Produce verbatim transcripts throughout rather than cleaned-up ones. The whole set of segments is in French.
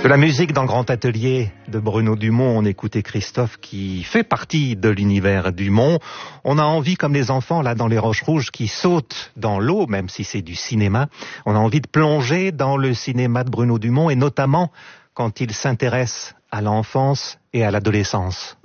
De la musique dans le grand atelier de Bruno Dumont, on écoutait Christophe qui fait partie de l'univers Dumont. On a envie, comme les enfants là dans les Roches Rouges qui sautent dans l'eau, même si c'est du cinéma, on a envie de plonger dans le cinéma de Bruno Dumont et notamment quand il s'intéresse à l'enfance et à l'adolescence.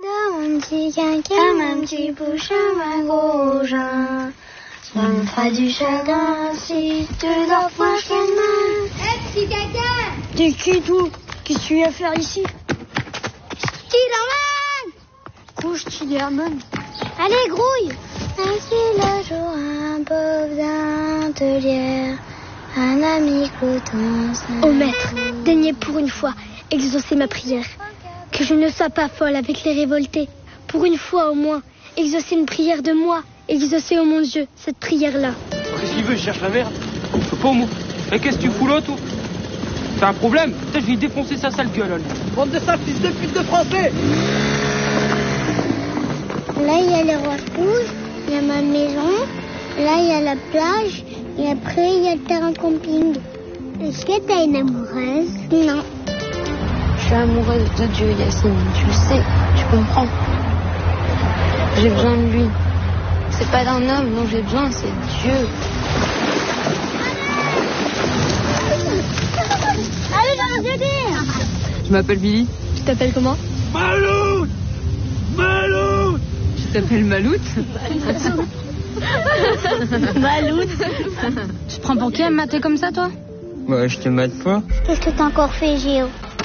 On fera du chagrin si tu dors franchement. Hé, petit caca! T'es qui, toi? Qu'est-ce que tu viens faire ici? Spider-Man! Couche, Spider-Man. Allez, grouille! Ainsi le jour, un pauvre d'intelière, un ami cloton. Ô maître, daignez pour une fois exaucer ma prière. Que je ne sois pas folle avec les révoltés. Pour une fois au moins, exaucer une prière de moi. Exaucer, oh mon Dieu, cette prière-là. Qu'est-ce qu'il veut? Il cherche la merde. Je sais pas, moi. Et qu'est-ce que tu fous là, toi? C'est un problème? Putain, je vais lui défoncer sa sale gueule, là. Bande de sales fils de pute de français! Là, il y a les roches rouges, il y a ma maison, là, il y a la plage, et après, il y a le terrain camping. Est-ce que t'as une amoureuse? Non. Je suis amoureuse de Dieu, Yacine. Tu le sais, tu comprends. J'ai besoin de lui. C'est pas d'un homme dont j'ai besoin, c'est Dieu. Allez, j'arrête de dire. Je m'appelle Billy. Tu t'appelles comment? Maloute! Maloute! Tu t'appelles Maloute? Maloute. Tu te prends pour qui à me mater comme ça, toi? Ouais, je te mate pas. Qu'est-ce que t'as encore fait, Géo?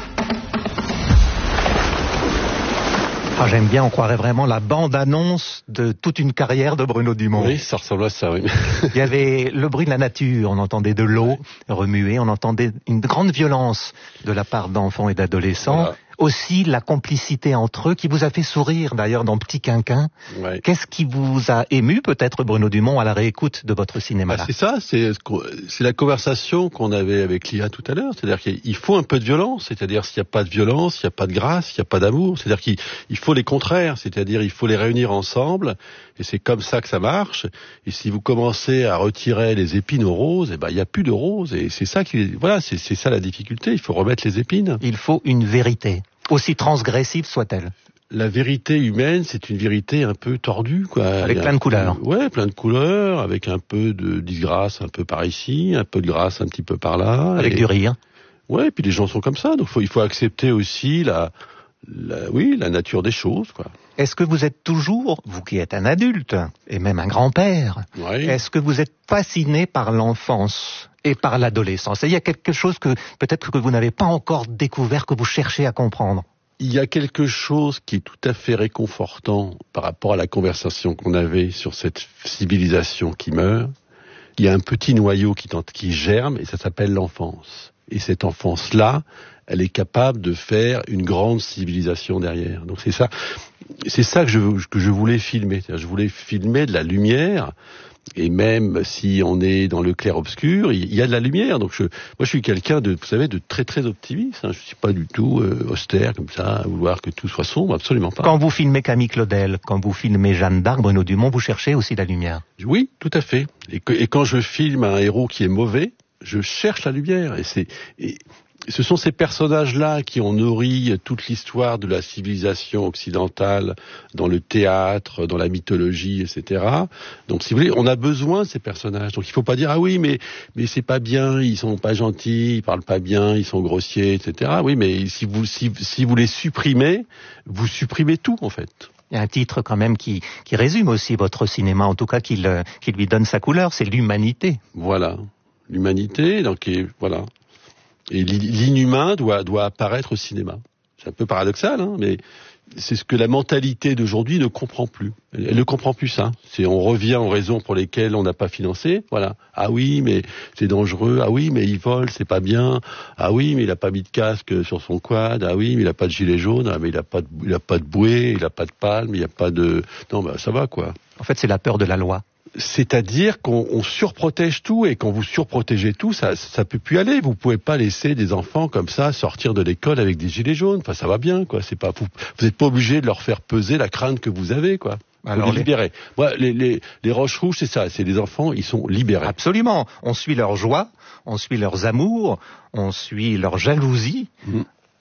Ah, j'aime bien, on croirait vraiment la bande-annonce de toute une carrière de Bruno Dumont. Oui, ça ressemble à ça, oui. Il y avait le bruit de la nature, on entendait de l'eau remuer, on entendait une grande violence de la part d'enfants et d'adolescents. Voilà. Aussi la complicité entre eux qui vous a fait sourire d'ailleurs dans Petit Quinquin. Ouais. Qu'est-ce qui vous a ému peut-être, Bruno Dumont, à la réécoute de votre cinéma là? Bah, c'est ça, c'est, c'est la conversation qu'on avait avec Lia tout à l'heure. C'est-à-dire qu'il faut un peu de violence. C'est-à-dire s'il n'y a pas de violence, il n'y a pas de grâce, il n'y a pas d'amour. C'est-à-dire qu'il il faut les contraires. C'est-à-dire il faut les réunir ensemble. Et c'est comme ça que ça marche. Et si vous commencez à retirer les épines aux roses, eh ben il n'y a plus de roses. Et c'est ça qui, voilà, c'est, c'est ça la difficulté. Il faut remettre les épines. Il faut une vérité, aussi transgressive soit-elle. La vérité humaine, c'est une vérité un peu tordue, quoi. Avec plein de couleurs. Ouais, plein de couleurs, avec un peu de disgrâce un peu par ici, un peu de grâce un petit peu par là. Avec et... du rire. Ouais, et puis les gens sont comme ça, donc faut, il faut accepter aussi la, la, oui, la nature des choses, quoi. Est-ce que vous êtes toujours, vous qui êtes un adulte, et même un grand-père, Ouais. est-ce que vous êtes fasciné par l'enfance et par l'adolescence? Et il y a quelque chose que peut-être que vous n'avez pas encore découvert, que vous cherchez à comprendre. Il y a quelque chose qui est tout à fait réconfortant par rapport à la conversation qu'on avait sur cette civilisation qui meurt. Il y a un petit noyau qui, tente, qui germe et ça s'appelle l'enfance. Et cette enfance-là, elle est capable de faire une grande civilisation derrière. Donc c'est ça, c'est ça que je, que je voulais filmer. C'est-à-dire, je voulais filmer de la lumière. Et même si on est dans le clair-obscur, il y a de la lumière. Donc je, moi, je suis quelqu'un de, vous savez, de très très optimiste. Hein. Je suis pas du tout euh, austère comme ça, à vouloir que tout soit sombre, absolument pas. Quand vous filmez Camille Claudel, quand vous filmez Jeanne d'Arc, Bruno Dumont, vous cherchez aussi la lumière. Oui, tout à fait. Et, que, et quand je filme un héros qui est mauvais, je cherche la lumière. Et c'est, et ce sont ces personnages-là qui ont nourri toute l'histoire de la civilisation occidentale dans le théâtre, dans la mythologie, et cetera. Donc, si vous voulez, on a besoin de ces personnages. Donc, il faut pas dire ah oui, mais mais c'est pas bien, ils sont pas gentils, ils parlent pas bien, ils sont grossiers, et cetera. Oui, mais si vous si si vous les supprimez, vous supprimez tout en fait. Il y a un titre quand même qui qui résume aussi votre cinéma, en tout cas qui le, qui lui donne sa couleur, c'est l'humanité. Voilà, l'humanité. Donc, et, voilà. Et l'inhumain doit, doit apparaître au cinéma. C'est un peu paradoxal, hein, mais c'est ce que la mentalité d'aujourd'hui ne comprend plus. Elle, elle ne comprend plus ça. C'est, on revient aux raisons pour lesquelles on n'a pas financé. Voilà. Ah oui, mais c'est dangereux. Ah oui, mais il vole, c'est pas bien. Ah oui, mais il n'a pas mis de casque sur son quad. Ah oui, mais il n'a pas de gilet jaune. Ah mais il n'a pas de, il a pas de bouée, il n'a pas de palme, il n'y a pas de... Non, bah ça va, quoi. En fait, c'est la peur de la loi. C'est-à-dire qu'on on surprotège tout, et quand vous surprotégez tout, ça ça peut plus aller. Vous pouvez pas laisser des enfants comme ça sortir de l'école avec des gilets jaunes. Enfin, ça va bien, quoi. C'est pas vous, vous êtes pas obligé de leur faire peser la crainte que vous avez, quoi. Alors, les libérer. Moi, les, les, les Roches Rouges, c'est ça. C'est des enfants, ils sont libérés. Absolument. On suit leur joie, on suit leurs amours, on suit leur jalousie. Mmh.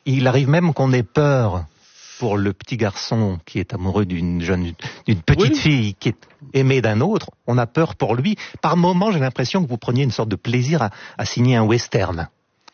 Il arrive même qu'on ait peur pour le petit garçon qui est amoureux d'une jeune, d'une petite oui. fille qui est aimée d'un autre. On a peur pour lui. Par moments, j'ai l'impression que vous preniez une sorte de plaisir à, à signer un western.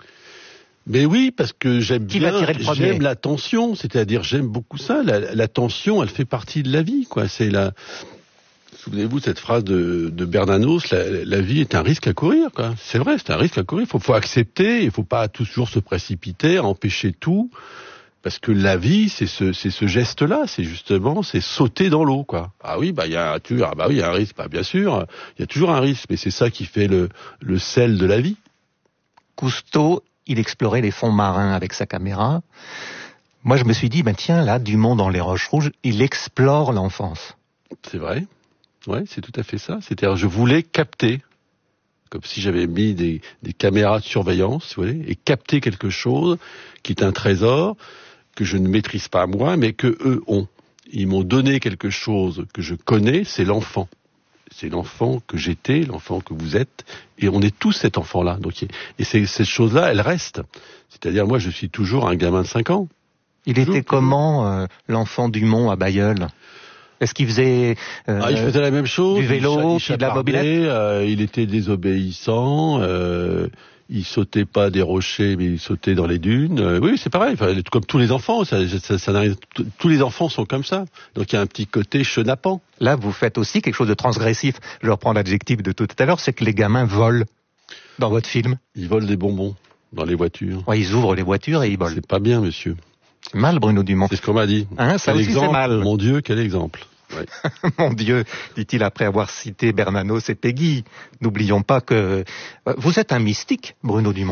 Mais oui, parce que j'aime qui bien, j'aime la tension, c'est-à-dire j'aime beaucoup ça. La, la tension, elle fait partie de la vie, quoi. C'est la. Souvenez-vous de cette phrase de, de Bernanos, la, la vie est un risque à courir, quoi. C'est vrai, c'est un risque à courir. Il faut, faut accepter, il faut pas toujours se précipiter, empêcher tout, parce que la vie, c'est ce, c'est ce geste-là, c'est justement, c'est sauter dans l'eau, quoi. Ah oui, bah il y a, tu, ah bah oui, il y a un risque, bah bien sûr, il y a toujours un risque, mais c'est ça qui fait le, le sel de la vie. Cousteau, il explorait les fonds marins avec sa caméra. Moi, je me suis dit, ben tiens, là, Dumont dans les Roches Rouges, il explore l'enfance. C'est vrai. Ouais, c'est tout à fait ça. C'est-à-dire, je voulais capter, comme si j'avais mis des, des caméras de surveillance, vous voyez, et capter quelque chose qui est un trésor que je ne maîtrise pas moi, mais que eux ont. Ils m'ont donné quelque chose que je connais, c'est l'enfant. C'est l'enfant que j'étais, l'enfant que vous êtes, et on est tous cet enfant-là. Donc, et c'est, cette chose-là, elle reste. C'est-à-dire, moi, je suis toujours un gamin de cinq ans. Il toujours, était comment, euh, l'enfant Dumont à Bailleul ? Est-ce qu'il faisait euh, ah, il faisait la même chose, du vélo, il, il de la mobilette euh, il était désobéissant, euh, il sautait pas des rochers, mais il sautait dans les dunes. Euh, oui, c'est pareil, enfin, comme tous les enfants, ça, ça, ça n'arrive, tous les enfants sont comme ça. Donc il y a un petit côté chenapan. Là, vous faites aussi quelque chose de transgressif. Je reprends l'adjectif de tout à l'heure, c'est que les gamins volent dans votre film. Ils volent des bonbons dans les voitures. Ouais, ils ouvrent les voitures et ils volent. C'est pas bien, monsieur. C'est mal, Bruno Dumont. C'est ce qu'on m'a dit. Hein, ça quel aussi, exemple, c'est mal. Mon Dieu, quel exemple. Ouais. Mon Dieu, dit-il après avoir cité Bernanos et Péguy. N'oublions pas que vous êtes un mystique, Bruno Dumont.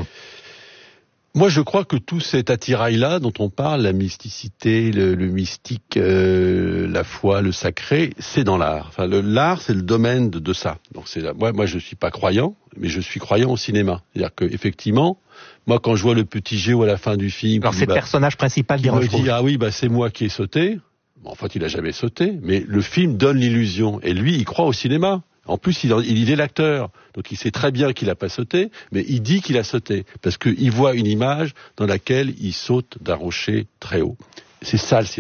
Moi, je crois que tout cet attirail-là dont on parle, la mysticité, le, le mystique, euh, la foi, le sacré, c'est dans l'art. Enfin, le, l'art, c'est le domaine de, de ça. Donc, c'est moi, moi, je suis pas croyant, mais je suis croyant au cinéma. C'est-à-dire que, effectivement, moi, quand je vois le petit Géo à la fin du film, alors c'est le bah, personnage principal des Roches Rouges. Ah oui, bah c'est moi qui ai sauté. Bon, en fait, il a jamais sauté, mais le film donne l'illusion. Et lui, il croit au cinéma. En plus, il, il est l'acteur, donc il sait très bien qu'il n'a pas sauté, mais il dit qu'il a sauté, parce qu'il voit une image dans laquelle il saute d'un rocher très haut. C'est ça le cinéma.